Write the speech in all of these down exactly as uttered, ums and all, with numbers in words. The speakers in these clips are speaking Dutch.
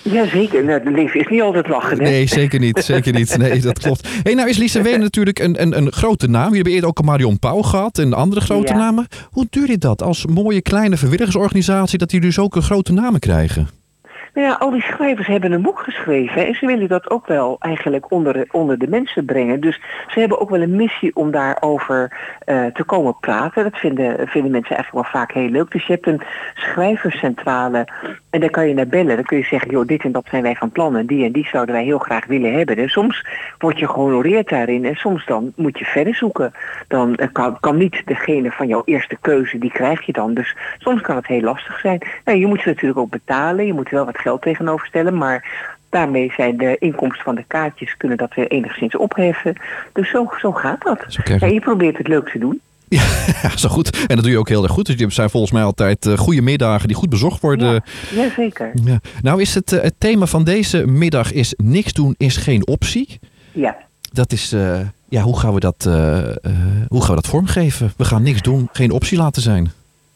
Jazeker, nou, het leven is niet altijd lachen, hè? Nee, zeker niet. Zeker niet. Nee, dat klopt. Hey, nou is Lisa Wenen natuurlijk een, een, een grote naam. Jullie hebben eerder ook een Marion Pauw gehad en andere grote Ja. namen. Hoe duurt dit dat als mooie kleine vrijwilligersorganisatie dat jullie dus ook grote namen krijgen? Nou ja, al die schrijvers hebben een boek geschreven en ze willen dat ook wel eigenlijk onder, onder de mensen brengen. Dus ze hebben ook wel een missie om daarover uh, te komen praten. Dat vinden, vinden mensen eigenlijk wel vaak heel leuk. Dus je hebt een schrijverscentrale en daar kan je naar bellen. Dan kun je zeggen, joh, dit en dat zijn wij van plan en die en die zouden wij heel graag willen hebben. En soms word je gehonoreerd daarin en soms dan moet je verder zoeken. Dan uh, kan, kan niet degene van jouw eerste keuze, die krijg je dan. Dus soms kan het heel lastig zijn. Nou, je moet ze natuurlijk ook betalen, je moet wel wat geld tegenover stellen, maar daarmee zijn de inkomsten van de kaartjes kunnen dat weer enigszins opheffen. Dus zo, zo gaat dat. Okay. Ja, je probeert het leuk te doen. Ja, zo goed. En dat doe je ook heel erg goed. Dus die zijn volgens mij altijd uh, goede middagen die goed bezocht worden. Ja, ja zeker. Ja. Nou is het, uh, het thema van deze middag is niks doen is geen optie. Ja. Dat is, uh, ja, hoe gaan we dat, uh, uh, hoe gaan we dat vormgeven? We gaan niks doen, geen optie laten zijn.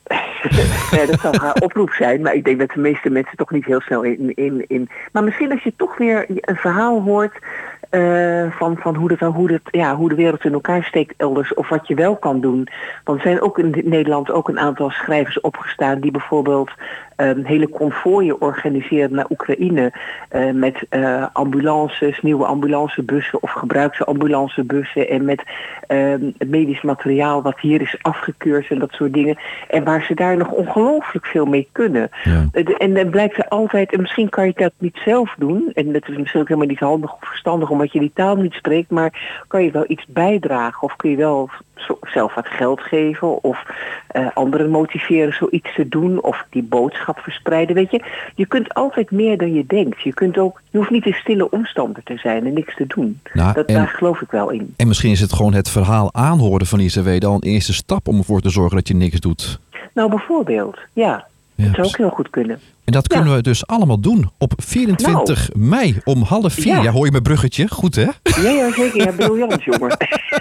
Ja, dat zou haar oproep zijn, maar ik denk dat de meeste mensen toch niet heel snel in... in, in. Maar misschien als je toch weer een verhaal hoort uh, van, van hoe, dat, hoe, dat, ja, hoe de wereld in elkaar steekt elders, of wat je wel kan doen. Want er zijn ook in Nederland ook een aantal schrijvers opgestaan die bijvoorbeeld um, hele konvooien organiseren naar Oekraïne uh, met uh, ambulances, nieuwe ambulancebussen of gebruikte ambulancebussen en met um, medisch materiaal wat hier is afgekeurd en dat soort dingen. En waar ze daar nog ongelooflijk veel mee kunnen. Ja. En dan blijkt er altijd, en misschien kan je dat niet zelf doen, en dat is misschien ook helemaal niet handig of verstandig omdat je die taal niet spreekt, maar kan je wel iets bijdragen of kun je wel zelf wat geld geven of uh, anderen motiveren zoiets te doen of die boodschap verspreiden. Weet je, je kunt altijd meer dan je denkt. Je kunt ook, je hoeft niet in stille omstander te zijn en niks te doen. Nou, dat, en, daar geloof ik wel in. En misschien is het gewoon het verhaal aanhoren van Lisa Wenen al een eerste stap om ervoor te zorgen dat je niks doet. Nou, bijvoorbeeld, ja. ja dat zou ook heel goed kunnen. En dat kunnen ja. we dus allemaal doen op vierentwintig nou. mei om half vier. Ja. ja, hoor je mijn bruggetje? Goed, hè? Ja, ja zeker. Ja, briljant, jongen.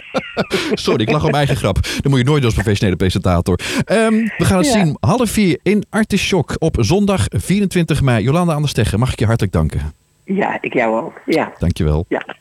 Sorry, ik lach om eigen grap. Dat moet je nooit als professionele presentator. Um, we gaan het ja. zien half vier in Artisjok op zondag vierentwintig mei. Jolanda aan der Steggen, mag ik je hartelijk danken? Ja, ik jou ook. Ja. Dankjewel. Ja.